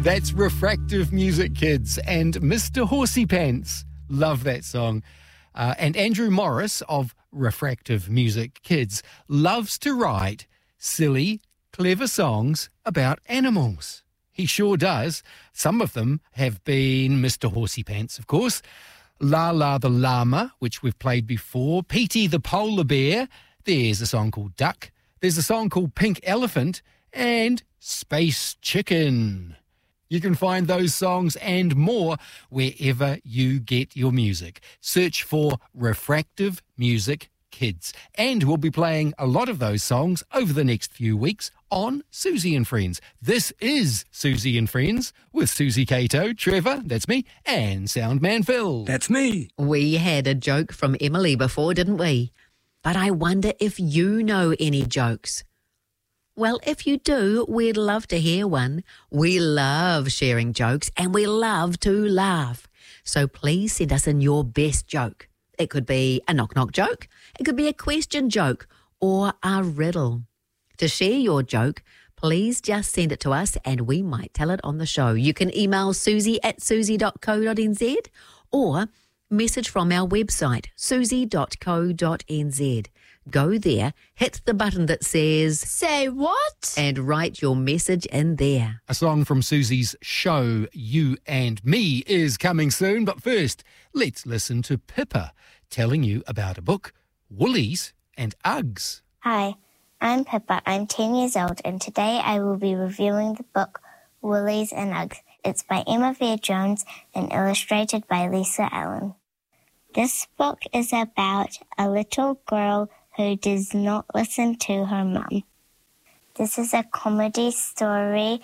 That's Refractive Music Kids and Mr. Horsey Pants. Love that song. And Andrew Morris of Refractive Music Kids loves to write silly, clever songs about animals. He sure does. Some of them have been Mr. Horsey Pants, of course, Lala the Llama, which we've played before, Petey the Polar Bear, there's a song called Duck, there's a song called Pink Elephant, and Space Chicken. You can find those songs and more wherever you get your music. Search for Refractive Music Kids. And we'll be playing a lot of those songs over the next few weeks on Susie and Friends. This is Susie and Friends with Susie Cato, Trevor, that's me, and Soundman Phil. That's me. We had a joke from Emily before, didn't we? But I wonder if you know any jokes. Well, if you do, we'd love to hear one. We love sharing jokes and we love to laugh. So please send us in your best joke. It could be a knock-knock joke, it could be a question joke, or a riddle. To share your joke, please just send it to us and we might tell it on the show. You can email susie@susie.co.nz or message from our website, susie.co.nz. Go there, hit the button that says Say what? and write your message in there. A song from Susie's show, You and Me, is coming soon. But first, let's listen to Pippa telling you about a book, Woolies and Uggs. Hi, I'm Pippa. I'm 10 years old, and today I will be reviewing the book Woolies and Uggs. It's by Emma Fair-Jones and illustrated by Lisa Allen. This book is about a little girl who does not listen to her mum. This is a comedy story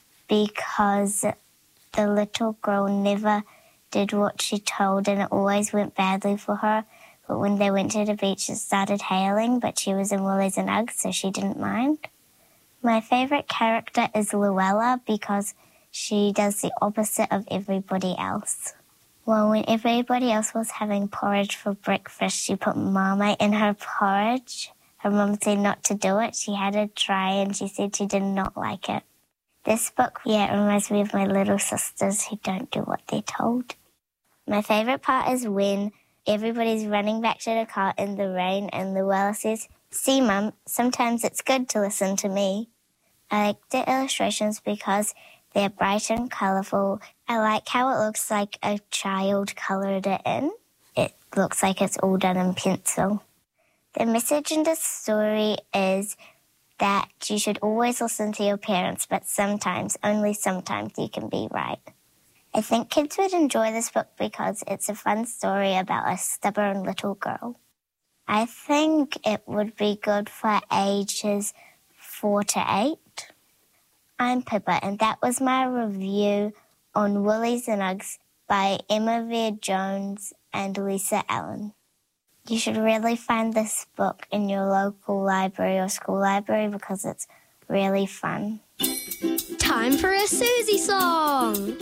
because the little girl never did what she told and it always went badly for her. But when they went to the beach, it started hailing, but she was in Woolies and Uggs, so she didn't mind. My favourite character is Luella because she does the opposite of everybody else. Well, when everybody else was having porridge for breakfast, she put Marmite in her porridge. Her mum said not to do it. She had to try and she said she did not like it. This book, it reminds me of my little sisters who don't do what they're told. My favourite part is when everybody's running back to the car in the rain and Luella says, "See, Mum, sometimes it's good to listen to me." I like the illustrations because they're bright and colourful. I like how it looks like a child coloured it in. It looks like it's all done in pencil. The message in the story is that you should always listen to your parents, but sometimes, only sometimes, you can be right. I think kids would enjoy this book because it's a fun story about a stubborn little girl. I think it would be good for ages 4 to 8. I'm Pippa, and that was my review on Woolies and Uggs by Emma Fair-Jones and Lisa Allen. You should really find this book in your local library or school library because it's really fun. Time for a Susie song.